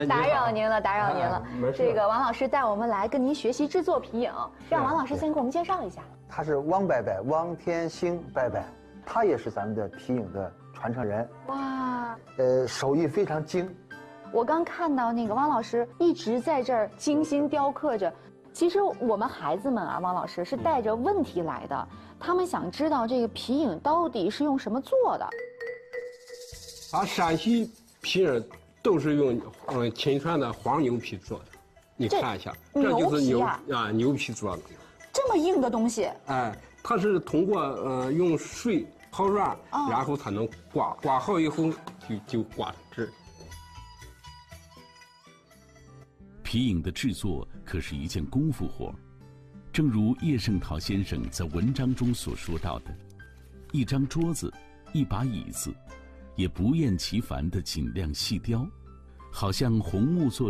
打扰您了，打扰您了。这个王老师带我们来跟您学习制作皮影，让王老师先给我们介绍一下。 他是汪伯伯，汪天兴伯伯，他也是咱们的皮影的传承人。哇，手艺非常精。 我刚看到那个汪老师一直在这儿精心雕刻着。其实我们孩子们啊，汪老师是带着问题来的，他们想知道这个皮影到底是用什么做的。 陕西皮影都是用亲传的黄牛皮做的，你看一下，这就是牛皮做的。 这么硬的东西？ 哎，它是通过用水泡软，然后它能刮好以后就刮成这儿。 皮影的制作可是一件功夫活，正如叶圣陶先生在文章中所说到的，一张桌子，一把椅子，也不厌其烦地尽量细雕，好像红木做